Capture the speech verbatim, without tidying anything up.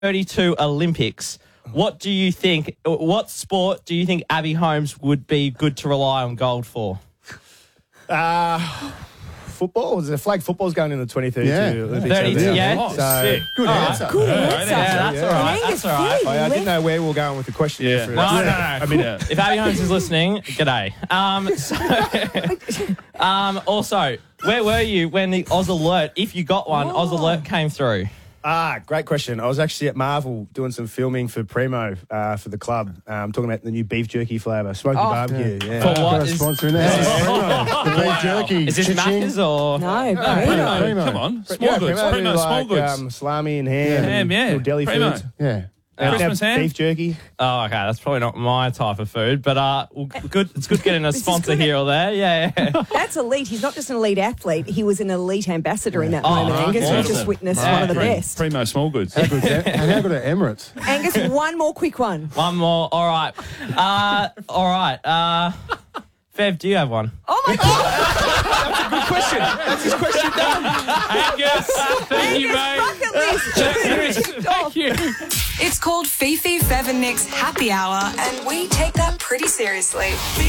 thirty-two Olympics, what do you think, what sport do you think Abby Holmes would be good to rely on gold for? Uh, football? The flag football's going in the twenty thirty-two Yeah. Olympics. thirty, over there. yeah. Oh, So- sick. Good All right. answer. Good Yeah, answer. Yeah, that's Yeah. all right. Angus, That's all right. very I, I didn't left- know where we were going with the question. Yeah. For- No, no, no. I Cool. mean, if Abby Holmes is listening, g'day. Um, so, um, also, where were you when the Oz Alert, if you got one, Oz Alert came through? Ah, great question. I was actually at Marvel doing some filming for Primo uh, for the club. Um, talking about the new beef jerky flavour, smoky Oh. barbecue. Yeah. For what Got a is- sponsor in there. The beef Wow. jerky. Is this Cha-ching. Macca's or? No, Primo. Primo. Primo. Come on. Small Yeah, goods. Primo, Primo, small like, goods. Um, salami and ham. Ham, and yeah. little deli Primo. foods. Yeah. And Christmas now ham? beef jerky. Oh, okay. That's probably not my type of food, but uh, well, good. It's good getting a This is sponsor good. here or there. Yeah, yeah. That's elite. He's not just an elite athlete. He was an elite ambassador in that Oh, moment, right. Angus. Yeah. We just witnessed Yeah. one of the Primo- best. Primo small goods. How good's that? And how good are Emirates? Angus, one more quick one. One more. All right. Uh, all right. Uh, Fev, do you have one? Oh, my God. Question. That's his question done. Angus, thank you, Angus, mate. bucket list. Ticked off. Thank you. It's called Fifi, Fev and Nick's Happy Hour, and we take that pretty seriously.